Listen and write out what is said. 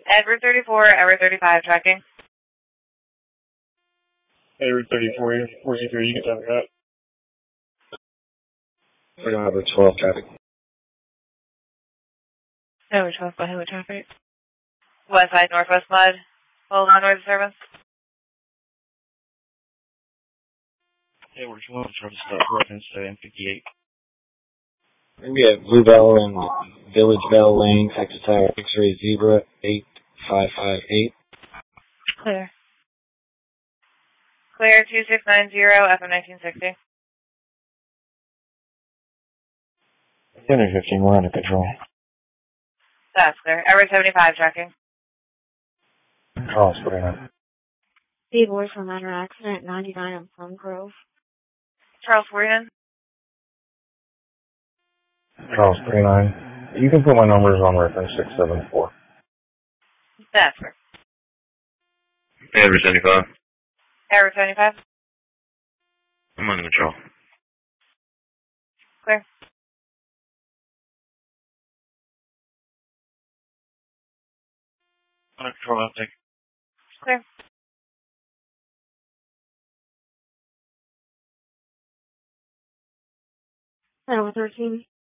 Edward 34, Edward 35, tracking. Edward 34, 43, you can tell me that. We're going to have 12 traffic. Edward 12, go ahead with traffic. West side, northwest mud. Hold on, north service. Edward 12, try to stop reference to M58. We have Bluebell and Village Bell Lane, Texas Tower, X-ray Zebra, 8558. Clear. Clear 2690, FM 1960. Center 15, we're under control. That's clear. Edward 75, tracking. Charles 49. Steve Boy from minor accident, 99 on Plum Grove. Charles 49. Charles 39. You can put my numbers on reference 674. That's clear. Edward 75. Edward 75. I'm under control. Clear. Under control, I'll take. Clear. Edward 13.